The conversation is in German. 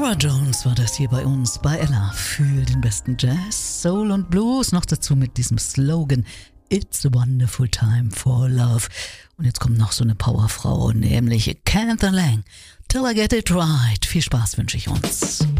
Nora Jones war das hier bei uns bei Ella für den besten Jazz, Soul und Blues. Noch dazu mit diesem Slogan It's a wonderful time for love. Und jetzt kommt noch so eine Powerfrau, nämlich Cantor Lang. Till I get it right. Viel Spaß wünsche ich uns.